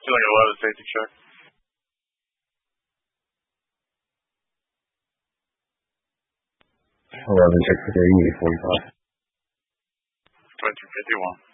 Doing a lot of safety check. 11 check for 30, 45. 2051.